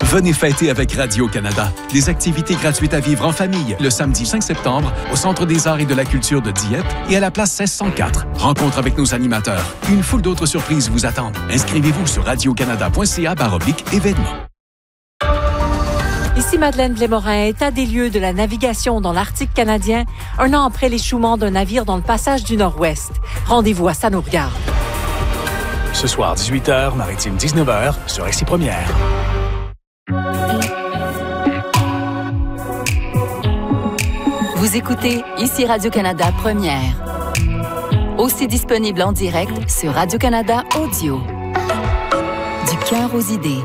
Venez fêter avec Radio-Canada. Des activités gratuites à vivre en famille le samedi 5 septembre au Centre des arts et de la culture de Dieppe et à la place 1604. Rencontre avec nos animateurs. Une foule d'autres surprises vous attendent. Inscrivez-vous sur radiocanada.ca/événements. Ici Madeleine Blais-Morin, état des lieux de la navigation dans l'Arctique canadien, un an après l'échouement d'un navire dans le passage du Nord-Ouest. Rendez-vous à Ça nous regarde. Ce soir, 18h, Maritime 19h, sur Ici Première. Vous écoutez Ici Radio-Canada Première. Aussi disponible en direct sur Radio-Canada Audio. Du cœur aux idées.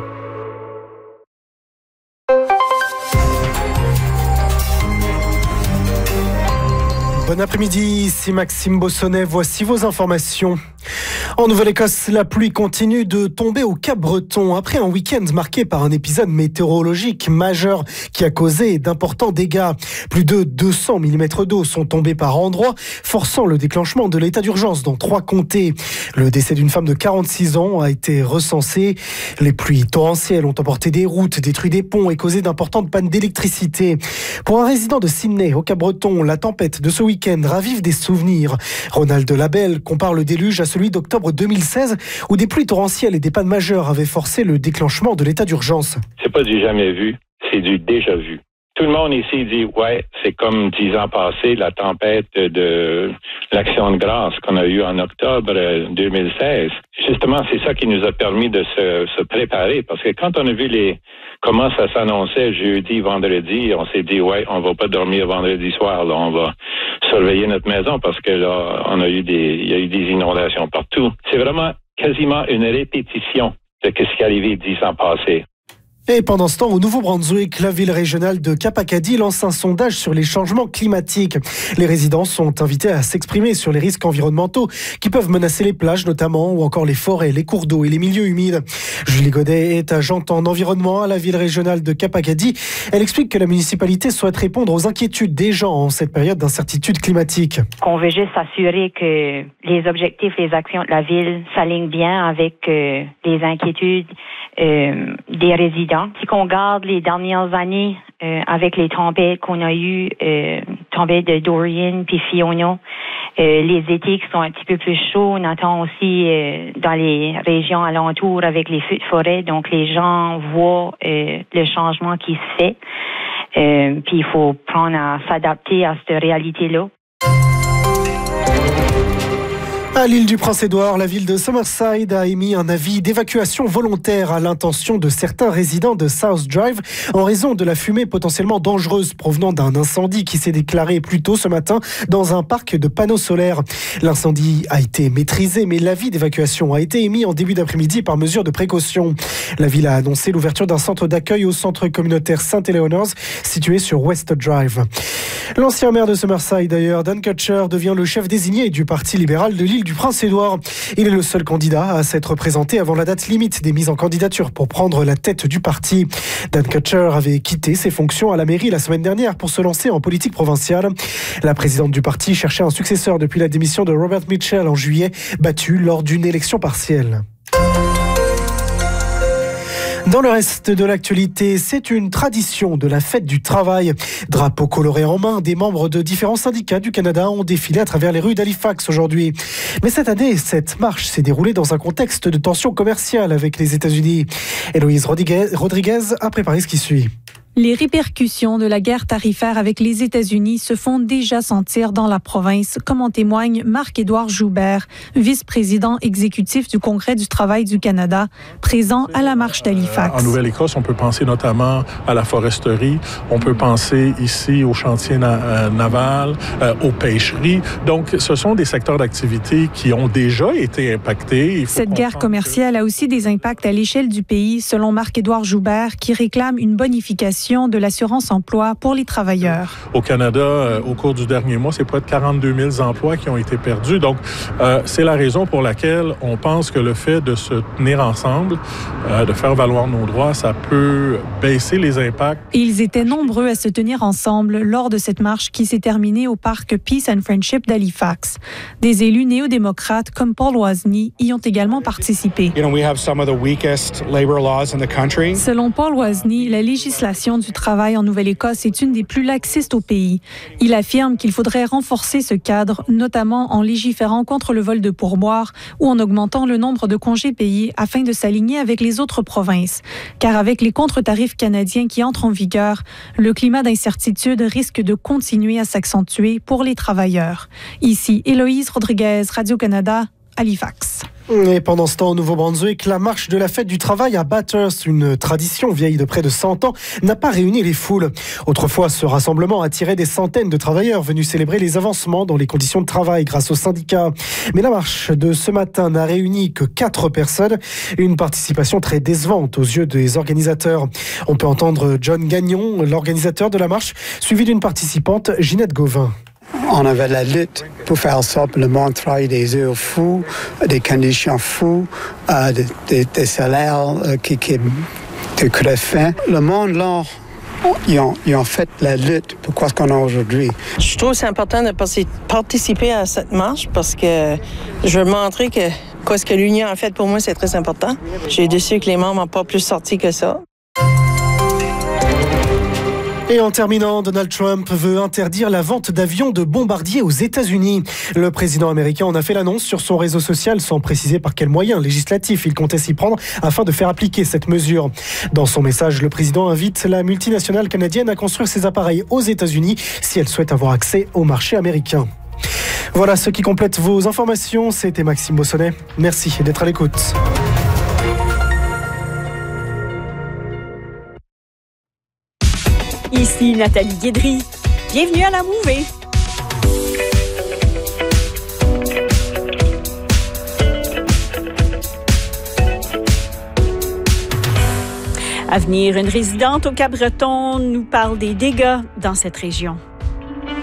Bon après-midi, ici Maxime Bossonnet, voici vos informations. En Nouvelle-Écosse, la pluie continue de tomber au Cap-Breton après un week-end marqué par un épisode météorologique majeur qui a causé d'importants dégâts. Plus de 200 mm d'eau sont tombés par endroits, forçant le déclenchement de l'état d'urgence dans 3 comtés. Le décès d'une femme de 46 ans a été recensé. Les pluies torrentielles ont emporté des routes, détruit des ponts et causé d'importantes pannes d'électricité. Pour un résident de Sydney, au Cap-Breton, la tempête de ce week-end ravive des souvenirs. Ronald Labelle compare le déluge à celui d'octobre 2016, où des pluies torrentielles et des pannes majeures avaient forcé le déclenchement de l'état d'urgence. C'est pas du jamais vu, c'est du déjà vu. Tout le monde ici dit, ouais, c'est comme 10 ans passés, la tempête de l'Action de grâce qu'on a eue en octobre 2016. Justement, c'est ça qui nous a permis de se préparer, parce que quand on a vu comment ça s'annonçait jeudi, vendredi, on s'est dit, ouais, on va pas dormir vendredi soir, là, on va surveiller notre maison, parce que là, il y a eu des inondations partout. C'est vraiment quasiment une répétition de ce qui est arrivé 10 ans passés. Et pendant ce temps, au Nouveau-Brunswick, la ville régionale de Cap Acadie lance un sondage sur les changements climatiques. Les résidents sont invités à s'exprimer sur les risques environnementaux qui peuvent menacer les plages notamment, ou encore les forêts, les cours d'eau et les milieux humides. Julie Godet est agente en environnement à la ville régionale de Cap Acadie. Elle explique que la municipalité souhaite répondre aux inquiétudes des gens en cette période d'incertitude climatique. On veut juste s'assurer que les objectifs, les actions de la ville s'alignent bien avec les inquiétudes des résidents. Si on regarde les dernières années avec les tempêtes qu'on a eues, tempêtes de Dorian puis Fiona, les étés qui sont un petit peu plus chauds, on entend aussi dans les régions alentours avec les feux de forêt, donc les gens voient le changement qui se fait, puis il faut prendre à s'adapter à cette réalité-là. À l'île du Prince-Édouard, la ville de Summerside a émis un avis d'évacuation volontaire à l'intention de certains résidents de South Drive en raison de la fumée potentiellement dangereuse provenant d'un incendie qui s'est déclaré plus tôt ce matin dans un parc de panneaux solaires. L'incendie a été maîtrisé, mais l'avis d'évacuation a été émis en début d'après-midi par mesure de précaution. La ville a annoncé l'ouverture d'un centre d'accueil au centre communautaire St. situé sur West Drive. L'ancien maire de Summerside, d'ailleurs, Dan Kutcher, devient le chef désigné du Parti libéral de l'île du Prince-Édouard. Il est le seul candidat à s'être présenté avant la date limite des mises en candidature pour prendre la tête du parti. Dan Kutcher avait quitté ses fonctions à la mairie la semaine dernière pour se lancer en politique provinciale. La présidente du parti cherchait un successeur depuis la démission de Robert Mitchell en juillet, battu lors d'une élection partielle. Dans le reste de l'actualité, c'est une tradition de la fête du travail. Drapeau coloré en main, des membres de différents syndicats du Canada ont défilé à travers les rues d'Halifax aujourd'hui. Mais cette année, cette marche s'est déroulée dans un contexte de tension commerciale avec les États-Unis. Héloïse Rodriguez a préparé ce qui suit. Les répercussions de la guerre tarifaire avec les États-Unis se font déjà sentir dans la province, comme en témoigne Marc-Édouard Joubert, vice-président exécutif du Congrès du travail du Canada, présent à la marche d'Halifax. En Nouvelle-Écosse, on peut penser notamment à la foresterie, on peut penser ici au chantier naval, aux pêcheries. Donc, ce sont des secteurs d'activité qui ont déjà été impactés. Cette guerre commerciale a aussi des impacts à l'échelle du pays, selon Marc-Édouard Joubert, qui réclame une bonification l'augmentation de l'assurance-emploi pour les travailleurs. Au Canada, au cours du dernier mois, c'est près de 42 000 emplois qui ont été perdus. Donc, c'est la raison pour laquelle on pense que le fait de se tenir ensemble, de faire valoir nos droits, ça peut baisser les impacts. Ils étaient nombreux à se tenir ensemble lors de cette marche qui s'est terminée au parc Peace and Friendship d'Halifax. Des élus néo-démocrates comme Paul Wozni y ont également participé. Selon Paul Wozni, la législation du travail en Nouvelle-Écosse est une des plus laxistes au pays. Il affirme qu'il faudrait renforcer ce cadre, notamment en légiférant contre le vol de pourboires ou en augmentant le nombre de congés payés afin de s'aligner avec les autres provinces. Car avec les contre-tarifs canadiens qui entrent en vigueur, le climat d'incertitude risque de continuer à s'accentuer pour les travailleurs. Ici, Héloïse Rodriguez, Radio-Canada, Halifax. Et pendant ce temps, au Nouveau-Brunswick, la marche de la fête du travail à Bathurst, une tradition vieille de près de 100 ans, n'a pas réuni les foules. Autrefois, ce rassemblement attirait des centaines de travailleurs venus célébrer les avancements dans les conditions de travail grâce aux syndicats. Mais la marche de ce matin n'a réuni que 4 personnes, une participation très décevante aux yeux des organisateurs. On peut entendre John Gagnon, l'organisateur de la marche, suivi d'une participante, Ginette Gauvin. On avait la lutte pour faire ça, pour le monde travaille des heures fous, des conditions fous, des salaires qui te crèvent faim. Le monde, là, ils ont fait la lutte pour quoi ce qu'on a aujourd'hui. Je trouve que c'est important de participer à cette marche parce que je veux montrer que quoi ce que l'Union a fait pour moi, c'est très important. J'ai déçu que les membres n'ont pas plus sorti que ça. Et en terminant, Donald Trump veut interdire la vente d'avions de bombardiers aux États-Unis. Le président américain en a fait l'annonce sur son réseau social sans préciser par quels moyens législatifs il comptait s'y prendre afin de faire appliquer cette mesure. Dans son message, le président invite la multinationale canadienne à construire ses appareils aux États-Unis si elle souhaite avoir accès au marché américain. Voilà ce qui complète vos informations. C'était Maxime Bossonnet. Merci d'être à l'écoute. Ici Nathalie Guédry. Bienvenue à la Mouvée. À venir, une résidente au Cap-Breton nous parle des dégâts dans cette région.